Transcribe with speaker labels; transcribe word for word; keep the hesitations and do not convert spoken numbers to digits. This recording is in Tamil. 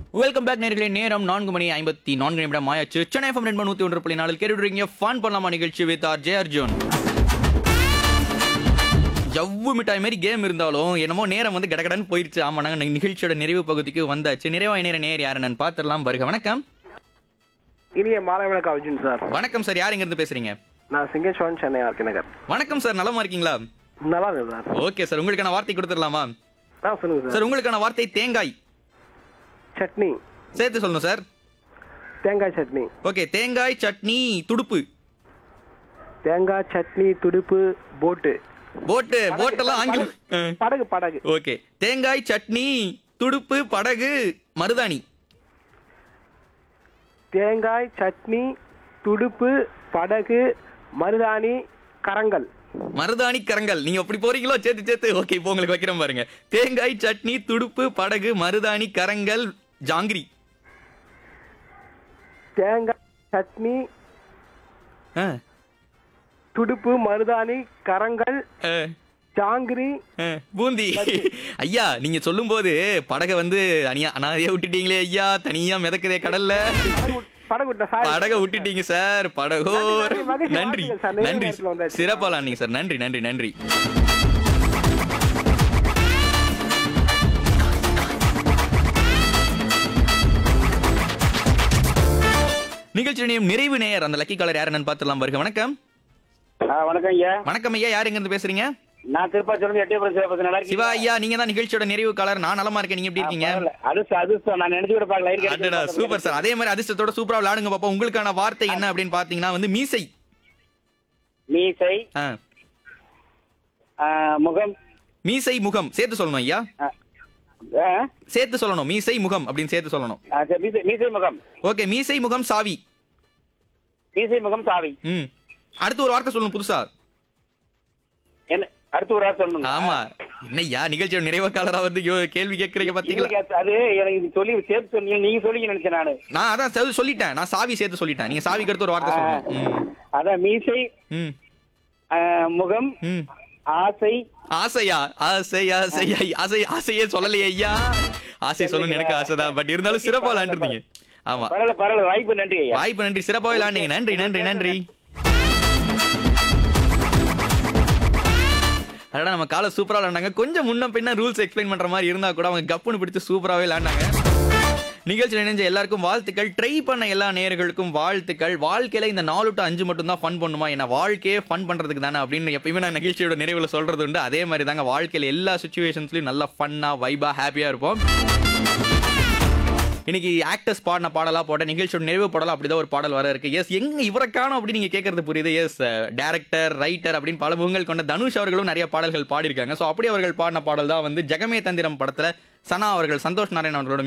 Speaker 1: வெல்கம் பேக் நேர்களே. நேரம் நான்கு மணி ஐம்பத்தி நான்கு நிமிடம் ஆயாச்சு. சென்னை எஃப்எம் ரெண்டு நூத்தி ஒன்று புள்ளி நாலு கேட்டுடுறீங்க ஃபன் பண்ணலாமா நிகழ்ச்சி வித் ஆர் ஜே அர்ஜுன். ஜவ்வு மிட்டாய் மாதிரி கேம் இருந்தாலும் என்னமோ நேரம் வந்து கடகடன்னு போயிருச்சு. ஆமா, நாங்க நிகழ்ச்சியோட நிறைவு பகுதிக்கு வந்தாச்சு. நிறைவாய் நேர நேர் யாரு நான் பாத்திரலாம். வருக. வணக்கம்.
Speaker 2: இனிய மாலை வணக்கம் அர்ஜுன் சார்.
Speaker 1: வணக்கம் சார். யார் எங்க இருந்து பேசுறீங்க?
Speaker 2: நான் சிங்கேஸ்வரன், சென்னை ஆர்கே நகர்.
Speaker 1: வணக்கம் சார். நலமா இருக்கீங்களா?
Speaker 2: நல்லா இருக்கு சார்.
Speaker 1: ஓகே சார், உங்களுக்கான வார்த்தை கொடுத்துடலாமா?
Speaker 2: ஆ சொல்லுங்க சார்.
Speaker 1: சார் உங்களுக்கான வார்த்தை தேங்காய்.
Speaker 2: சட்னி.
Speaker 1: சேர்த்து சொல்லணும் சார்.
Speaker 2: தேங்காய் சட்னி.
Speaker 1: ஓகே. தேங்காய் சட்னி துடுப்பு.
Speaker 2: தேங்காய் சட்னி துடுப்பு போட்டு.
Speaker 1: போட்டு. போட்டெல்லாம் ஆங்கிலம்.
Speaker 2: படகு படகு.
Speaker 1: ஓகே. தேங்காய் சட்னி துடுப்பு படகு மருதாணி.
Speaker 2: தேங்காய் சட்னி துடுப்பு படகு மருதாணி கரங்கள்.
Speaker 1: மருதாணி கரங்கள். நீங்க அப்படி போறீங்களோ? சேர்த்து சேர்த்து. ஓகே, இப்போ உங்களுக்கு வைக்கிறேன் பாருங்க. தேங்காய் சட்னி துடுப்பு படகு மருதாணி கரங்கள் ஜாங்கிரி.
Speaker 2: தேங்காய் சட்னி
Speaker 1: ஆ,
Speaker 2: துடுப்பு மருதாணி கரங்கள்
Speaker 1: ஆ,
Speaker 2: ஜாங்கிரி
Speaker 1: ஆ, பூந்தி. ஐயா, நீங்க சொல்லும் போது படகை வந்து தனியா அனாதையா விட்டுட்டீங்களே ஐயா. தனியா மிதக்குதே கடல்ல.
Speaker 2: படகு விட்ட சார்.
Speaker 1: படகை விட்டுட்டீங்க சார். படகோர். நன்றி நன்றி. சிறப்பாலாம் நீங்க சார். நன்றி நன்றி நன்றி. நிகழ்ச்சியுடைய நிறைவு நேயர் அந்த லக்கி காலர் யார் என்னன்னு பார்த்துடலாம். வருக. வணக்கம்.
Speaker 3: வணக்கம் ஐயா.
Speaker 1: வணக்கம் ஐயா. யார் எங்க இருந்து பேசுறீங்க?
Speaker 3: நான் திருப்பாச்சூர் எட்டயபுரம் சிவா. நல்லா
Speaker 1: சிவா ஐயா, நீங்க தான் நிகழ்ச்சியோட நிறைவு காலர். நான் நலமா இருக்கேன். நீங்க எப்படி இருக்கீங்க?
Speaker 3: அதிர்ஷ்டம் அதிர்ஷ்டம். நான் நினைச்சு கூட பார்க்கல.
Speaker 1: அடடா, சூப்பர் சார். அதே மாதிரி அதிர்ஷ்டத்தோட சூப்பரா விளையாடுங்க பாப்பா. உங்களுக்கான வார்த்தை என்ன அப்படின்னு பாத்தீங்கன்னா வந்து மீசை.
Speaker 3: மீசை.
Speaker 1: ஆ,
Speaker 3: முகம்.
Speaker 1: மீசை முகம் சேர்த்து சொல்லணும் ஐயா.
Speaker 3: ஆ,
Speaker 1: சேர்த்து சொல்லணும். மீசை முகம் அப்படின்னு சேர்த்து சொல்லணும்.
Speaker 3: ஆ, சரி, மீசை மீசை முகம்.
Speaker 1: ஓகே. மீசை முகம் சாவி.
Speaker 3: மீசை முகம் சாவி.
Speaker 1: ம். அடுத்து ஒரு வார்த்தை சொல்லணும் புதுசா.
Speaker 3: என்ன அடுத்து ஒரு வார்த்தை சொல்லணும்?
Speaker 1: ஆமா. என்னய்யா நிகழ்ச்சியோட நிறைவு காலரா வந்து யோ- கேள்வி கேட்கறீங்க பாத்தீங்களா?
Speaker 3: இல்லைங்க, அது எனக்கு இது சொல்லி சேர்த்து சொன்னீங்க. நீங்க சொல்லி நினைச்சேன் நானு.
Speaker 1: நான் அதான் சொல்~ சொல்லிட்டேன். நான் சாவி சேர்த்து சொல்லிட்டேன். நீங்க சாவிக்கு அடுத்து ஒரு வார்த்தை சொல்லணும். ம்.
Speaker 3: அதான் மீசை,
Speaker 1: ம்.
Speaker 3: ஆ, முகம்,
Speaker 1: ம்.
Speaker 3: ஆசை.
Speaker 1: ஆசையா? ஆசை ஆசை ஆசை ஆசையே சொல்லலையே ஐயா. ஆசை சொல்லணும்னு எனக்கு ஆசைதான். பட் இருந்தாலும் சிறப்பா விளையாண்டுருந்தீங்க. ஆமா,
Speaker 3: பரவாயில்ல பரவாயில்ல. வாய்ப்பு நன்றி ஐயா.
Speaker 1: வாய்ப்பு நன்றி. சிறப்பாக விளையாண்டீங்க. நன்றி நன்றி நன்றி. அதோட நம்ம காலை சூப்பரா விளையாண்டாங்க. கொஞ்சம் முன்ன பின்ன ரூல்ஸ் எக்ஸ்பிளைன் பண்ற மாதிரி இருந்தா கூட அவங்க கப்புன்னு பிடிச்சு சூப்பராகவே விளையாண்டாங்க. நிகழ்ச்சியில் இணைஞ்ச எல்லாருக்கும் வாழ்த்துக்கள். ட்ரை பண்ண எல்லா நேயர்களுக்கும் வாழ்த்துக்கள். வாழ்க்கையில இந்த நாலு டு அஞ்சு மட்டும் தான் ஃபன் பண்ணுமா? என்ன வாழ்க்கையே ஃபன் பண்றதுக்கு தானே அப்படின்னு எப்பயுமே நான் நிகழ்ச்சியோட நிறைவுல சொல்றது உண்டு. அதே மாதிரி தாங்க வாழ்க்கையில எல்லா சுச்சுவேஷன்ஸ்லயும் நல்லா ஃபன்னா வைபா ஹாப்பியா இருப்போம். இன்னைக்கு ஆக்டர்ஸ் பாடின பாடலா போட்ட நிகழ்ச்சியோட நிறைவு பாடலாம் அப்படிதான் ஒரு பாடல் வர இருக்கு. எஸ், எங்க இவரை காணோம் அப்படின்னு நீங்க கேட்கறது புரியுது. எஸ், டைரக்டர் ரைட்டர் அப்படின்னு பல முகங்கள் கொண்ட தனுஷ் அவர்களும் நிறைய பாடல்கள் பாடியிருக்காங்க. ஸோ அப்படி அவர்கள் பாடின பாடல் தான் வந்து ஜெகமே தந்திரம் படத்துல சனா அவர்கள் சந்தோஷ் நாராயண் அவர்களோட